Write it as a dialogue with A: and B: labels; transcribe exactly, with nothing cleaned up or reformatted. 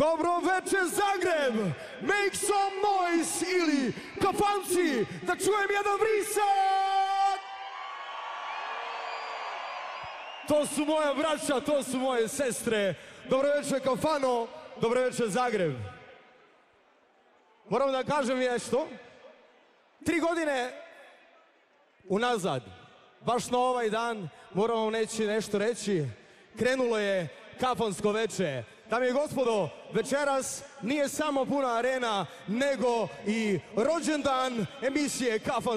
A: Dobro večer Zagreb, make some noise ili kafanci, da čujem jedan vrisak! To su moja braća, to su moje sestre. Dobro večer kafano, dobro večer Zagreb. Moram da kažem nešto. Tri godine unazad, baš na ovaj dan, moram vam neći nešto reći, krenulo je kafansko veče. Dame i gospodo, večeras nije samo puna arena, nego i rođendan emisije Kafan.